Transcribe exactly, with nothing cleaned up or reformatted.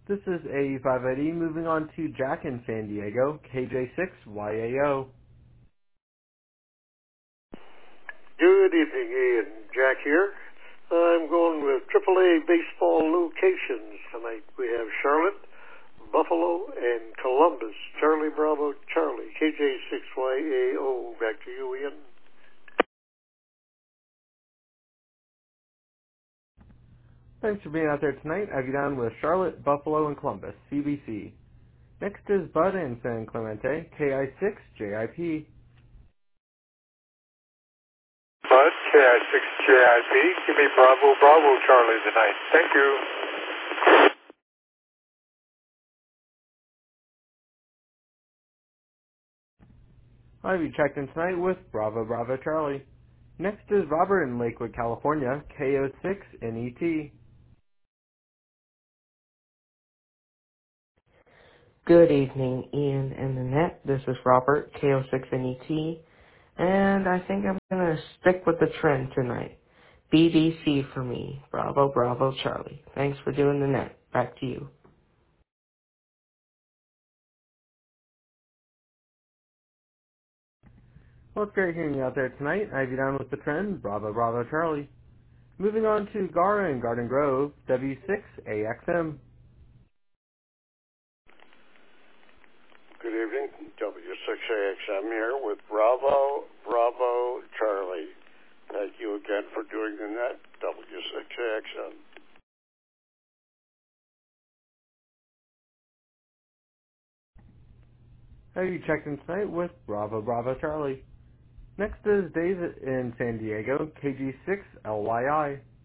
This is A five eighty moving on to Jack in San Diego, K J six Y A O. Good evening, Ian. Jack here. I'm going with triple A baseball locations tonight. We have Charlotte, Buffalo, and Columbus. Charlie Bravo Charlie, K J six Y A O. Back to you, Ian. Thanks for being out there tonight. I've you down with Charlotte, Buffalo, and Columbus, C B C. Next is Bud in San Clemente, K I six J I P. Bud, K I six J I P. Give me Bravo, Bravo, Charlie tonight. Thank you. I've you checked in tonight with Bravo, Bravo, Charlie. Next is Robert in Lakewood, California, K O six N E T. Good evening, Ian and Annette. This is Robert, K O six N E T, and I think I'm going to stick with the trend tonight. B B C for me. Bravo, Bravo, Charlie. Thanks for doing the net. Back to you. Well, it's great hearing you out there tonight. I've you down with the trend, Bravo, Bravo, Charlie. Moving on to Gara in Garden Grove, W six A X M. Good evening. W six A X M here with Bravo, Bravo Charlie. Thank you again for doing the net. W six A X M. Have you checked in tonight with Bravo, Bravo, Charlie. Next is Dave in San Diego, K G six L Y I.